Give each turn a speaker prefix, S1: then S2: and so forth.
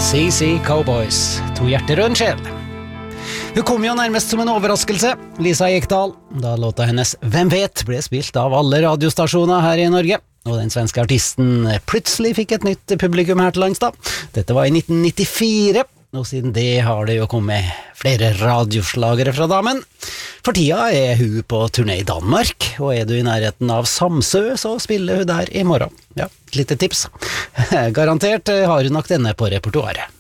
S1: CC Cowboys, to hjerter og en sjel. Hun kom jo nærmest som en overraskelse, Lisa Ekdahl, da låta hennes Hvem vet ble spilt av alle radiostasjoner her i Norge, og den svenske artisten plutselig fikk et nytt publikum her til lands da. Dette var i 1994, og siden det har det jo kommet flere radioslagere fra damen. For tida er hun på turné i Danmark, og er du i nærheten av Samsø, så spiller hun der i morgen. Ja, et lite tips. Garantert har hun nok denne på repertoaret.